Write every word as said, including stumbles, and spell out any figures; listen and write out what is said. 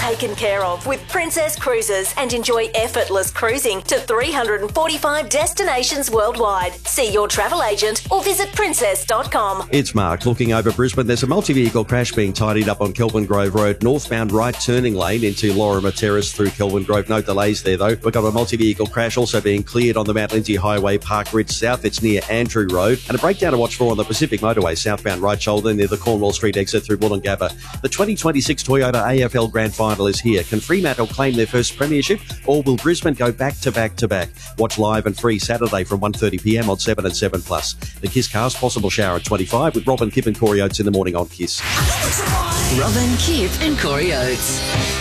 taken care of with Princess Cruises and enjoy effortless cruising to three hundred forty-five destinations worldwide. See your travel agent or visit princess dot com. It's Mark looking over Brisbane. There's a multi-vehicle crash being tidied up on Kelvin Grove Road, northbound right turning lane into Lorimer Terrace through Kelvin Grove. No delays there though. We've got a multi-vehicle crash also being cleared on the Mount Lindsay Highway, Park Ridge South. It's near Andrew Road. And a breakdown to watch for on the Pacific Motorway, southbound right shoulder near the Cornwall Street exit through Wollongabba. The twenty twenty-six Toyota A F L Grand Final is here. Can Fremantle claim their first premiership, or will Brisbane go back to back to back? Watch live and free Saturday from one thirty p m on seven and seven plus. The Kiss Cast, possible shower at twenty-five with Robin, Kip and Corey Oates in the morning on Kiss. Robin, Kip and Corey Oates.